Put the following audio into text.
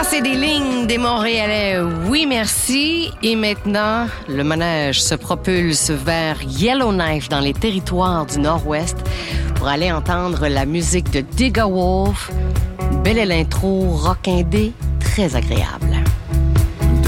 C'est des lignes des Montréalais. Oui, merci. Et maintenant, le manège se propulse vers Yellowknife dans les territoires du Nord-Ouest pour aller entendre la musique de Digga Wolf. Belle est l'intro rock indé, très agréable.